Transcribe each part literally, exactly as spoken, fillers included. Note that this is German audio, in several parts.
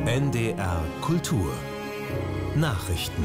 N D R Kultur Nachrichten.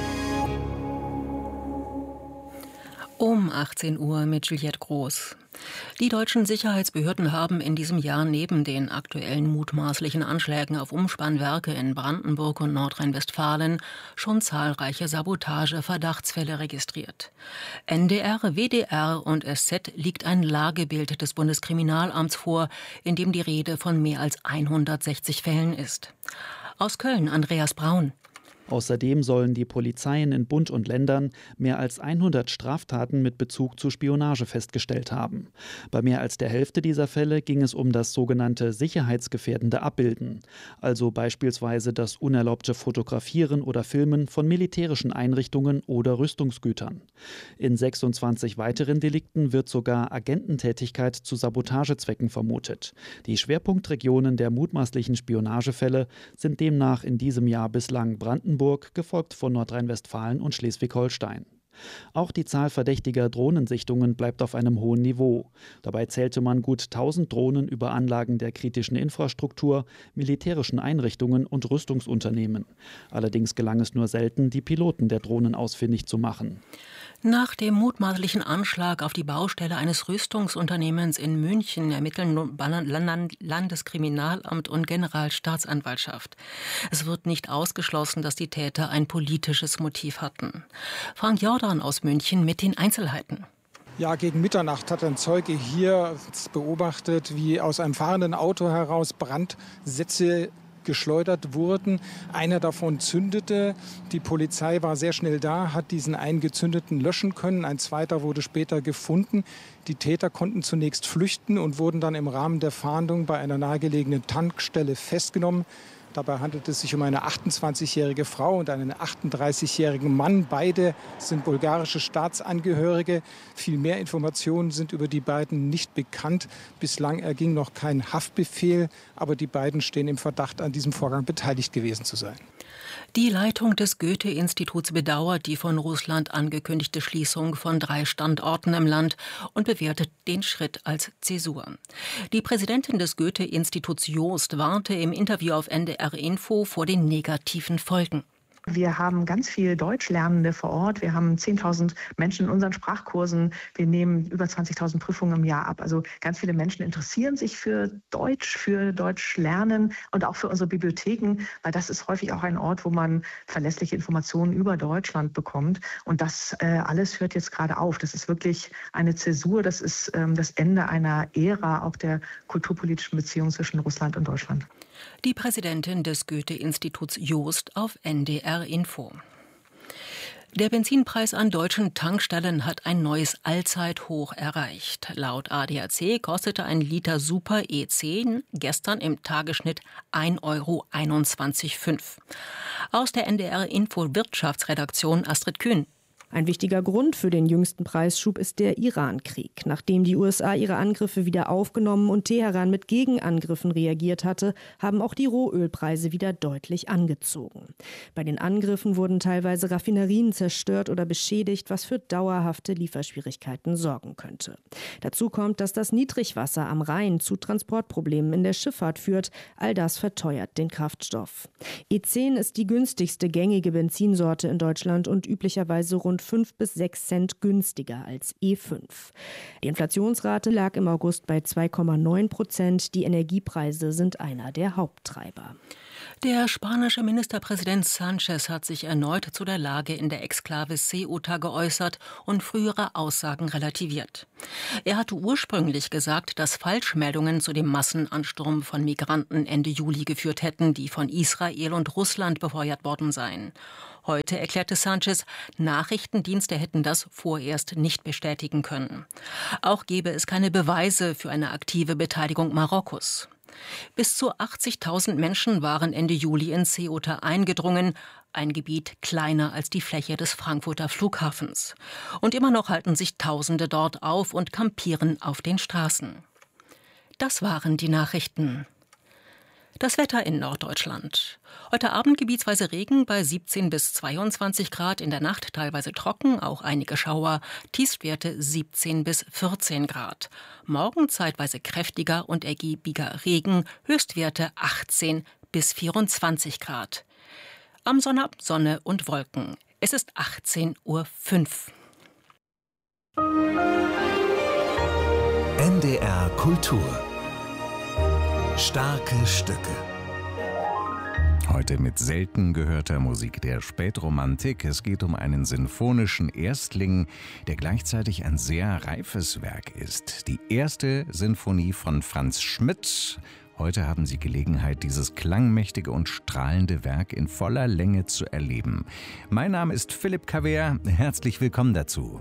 Um achtzehn Uhr mit Juliette Groß. Die deutschen Sicherheitsbehörden haben in diesem Jahr neben den aktuellen mutmaßlichen Anschlägen auf Umspannwerke in Brandenburg und Nordrhein-Westfalen schon zahlreiche Sabotage-Verdachtsfälle registriert. N D R, W D R und S Z liegt ein Lagebild des Bundeskriminalamts vor, in dem die Rede von mehr als hundertsechzig Fällen ist. Aus Köln Andreas Braun. Außerdem sollen die Polizeien in Bund und Ländern mehr als hundert Straftaten mit Bezug zu Spionage festgestellt haben. Bei mehr als der Hälfte dieser Fälle ging es um das sogenannte sicherheitsgefährdende Abbilden, also beispielsweise das unerlaubte Fotografieren oder Filmen von militärischen Einrichtungen oder Rüstungsgütern. In sechsundzwanzig weiteren Delikten wird sogar Agententätigkeit zu Sabotagezwecken vermutet. Die Schwerpunktregionen der mutmaßlichen Spionagefälle sind demnach in diesem Jahr bislang Brandenburg, gefolgt von Nordrhein-Westfalen und Schleswig-Holstein. Auch die Zahl verdächtiger Drohnensichtungen bleibt auf einem hohen Niveau. Dabei zählte man gut tausend Drohnen über Anlagen der kritischen Infrastruktur, militärischen Einrichtungen und Rüstungsunternehmen. Allerdings gelang es nur selten, die Piloten der Drohnen ausfindig zu machen. Nach dem mutmaßlichen Anschlag auf die Baustelle eines Rüstungsunternehmens in München ermitteln Landeskriminalamt und Generalstaatsanwaltschaft. Es wird nicht ausgeschlossen, dass die Täter ein politisches Motiv hatten. Frank Jordan aus München mit den Einzelheiten. Ja, gegen Mitternacht hat ein Zeuge hier beobachtet, wie aus einem fahrenden Auto heraus Brandsätze geschleudert wurden. Einer davon zündete. Die Polizei war sehr schnell da, hat diesen einen gezündeten löschen können. Ein zweiter wurde später gefunden. Die Täter konnten zunächst flüchten und wurden dann im Rahmen der Fahndung bei einer nahegelegenen Tankstelle festgenommen. Dabei handelt es sich um eine achtundzwanzigjährige Frau und einen achtunddreißigjährigen Mann. Beide sind bulgarische Staatsangehörige. Viel mehr Informationen sind über die beiden nicht bekannt. Bislang erging noch kein Haftbefehl, aber die beiden stehen im Verdacht, an diesem Vorgang beteiligt gewesen zu sein. Die Leitung des Goethe-Instituts bedauert die von Russland angekündigte Schließung von drei Standorten im Land und bewertet den Schritt als Zäsur. Die Präsidentin des Goethe-Instituts Joost warnte im Interview auf N D R Info vor den negativen Folgen. Wir haben ganz viele Deutschlernende vor Ort. Wir haben zehntausend Menschen in unseren Sprachkursen. Wir nehmen über zwanzigtausend Prüfungen im Jahr ab. Also ganz viele Menschen interessieren sich für Deutsch, für Deutsch lernen und auch für unsere Bibliotheken, weil das ist häufig auch ein Ort, wo man verlässliche Informationen über Deutschland bekommt. Und das äh, alles hört jetzt gerade auf. Das ist wirklich eine Zäsur. Das ist ähm, das Ende einer Ära auch der kulturpolitischen Beziehungen zwischen Russland und Deutschland. Die Präsidentin des Goethe-Instituts Joost auf N D R Info. Der Benzinpreis an deutschen Tankstellen hat ein neues Allzeithoch erreicht. Laut A D A C kostete ein Liter Super E zehn gestern im Tagesschnitt ein Euro einundzwanzig Komma fünf. Aus der N D R Info Wirtschaftsredaktion Astrid Kühn. Ein wichtiger Grund für den jüngsten Preisschub ist der Iran-Krieg. Nachdem die U S A ihre Angriffe wieder aufgenommen und Teheran mit Gegenangriffen reagiert hatte, haben auch die Rohölpreise wieder deutlich angezogen. Bei den Angriffen wurden teilweise Raffinerien zerstört oder beschädigt, was für dauerhafte Lieferschwierigkeiten sorgen könnte. Dazu kommt, dass das Niedrigwasser am Rhein zu Transportproblemen in der Schifffahrt führt. All das verteuert den Kraftstoff. E zehn ist die günstigste gängige Benzinsorte in Deutschland und üblicherweise rund fünf bis sechs Cent günstiger als E fünf. Die Inflationsrate lag im August bei zwei Komma neun Prozent. Die Energiepreise sind einer der Haupttreiber. Der spanische Ministerpräsident Sánchez hat sich erneut zu der Lage in der Exklave Ceuta geäußert und frühere Aussagen relativiert. Er hatte ursprünglich gesagt, dass Falschmeldungen zu dem Massenansturm von Migranten Ende Juli geführt hätten, die von Israel und Russland befeuert worden seien. Heute erklärte Sánchez, Nachrichtendienste hätten das vorerst nicht bestätigen können. Auch gebe es keine Beweise für eine aktive Beteiligung Marokkos. Bis zu achtzigtausend Menschen waren Ende Juli in Ceuta eingedrungen, ein Gebiet kleiner als die Fläche des Frankfurter Flughafens. Und immer noch halten sich Tausende dort auf und kampieren auf den Straßen. Das waren die Nachrichten. Das Wetter in Norddeutschland. Heute Abend gebietsweise Regen bei siebzehn bis zweiundzwanzig Grad, in der Nacht teilweise trocken, auch einige Schauer, Tiefstwerte siebzehn bis vierzehn Grad. Morgen zeitweise kräftiger und ergiebiger Regen, Höchstwerte achtzehn bis vierundzwanzig Grad. Am Sonnabend Sonne und Wolken. Es ist achtzehn Uhr fünf. N D R Kultur. Starke Stücke. Heute mit selten gehörter Musik der Spätromantik. Es geht um einen sinfonischen Erstling, der gleichzeitig ein sehr reifes Werk ist. Die erste Sinfonie von Franz Schmidt. Heute haben Sie Gelegenheit, dieses klangmächtige und strahlende Werk in voller Länge zu erleben. Mein Name ist Philipp Cavert. Herzlich willkommen dazu.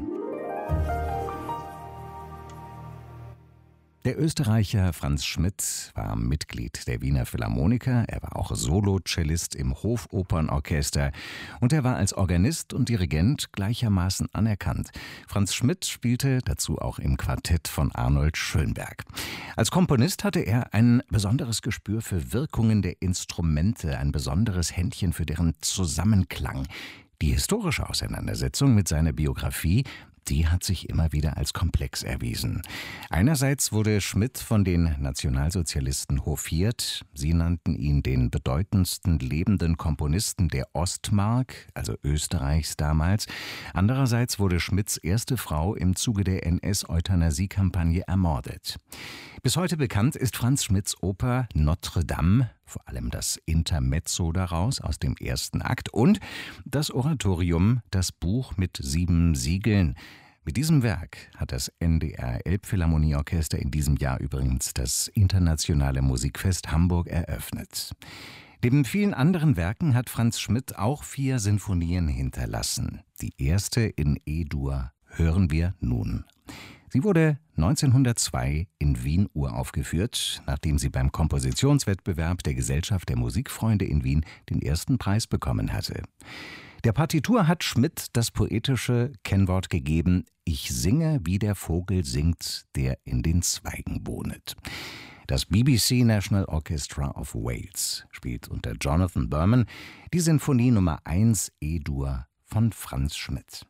Der Österreicher Franz Schmidt war Mitglied der Wiener Philharmoniker, er war auch Solo-Cellist im Hofopernorchester und er war als Organist und Dirigent gleichermaßen anerkannt. Franz Schmidt spielte dazu auch im Quartett von Arnold Schönberg. Als Komponist hatte er ein besonderes Gespür für Wirkungen der Instrumente, ein besonderes Händchen für deren Zusammenklang. Die historische Auseinandersetzung mit seiner Biografie, die hat sich immer wieder als komplex erwiesen. Einerseits wurde Schmidt von den Nationalsozialisten hofiert. Sie nannten ihn den bedeutendsten lebenden Komponisten der Ostmark, also Österreichs damals. Andererseits wurde Schmidts erste Frau im Zuge der N S-Euthanasie-Kampagne ermordet. Bis heute bekannt ist Franz Schmidts Oper Notre Dame, vor allem das Intermezzo daraus aus dem ersten Akt und das Oratorium Das Buch mit sieben Siegeln. Mit diesem Werk hat das N D R Elbphilharmonieorchester in diesem Jahr übrigens das Internationale Musikfest Hamburg eröffnet. Neben vielen anderen Werken hat Franz Schmidt auch vier Sinfonien hinterlassen. Die erste in E-Dur hören wir nun. Sie wurde neunzehnhundertzwei in Wien uraufgeführt, nachdem sie beim Kompositionswettbewerb der Gesellschaft der Musikfreunde in Wien den ersten Preis bekommen hatte. Der Partitur hat Schmidt das poetische Kennwort gegeben: Ich singe, wie der Vogel singt, der in den Zweigen wohnet. Das B B C National Orchestra of Wales spielt unter Jonathan Berman die Sinfonie Nummer eins E-Dur von Franz Schmidt.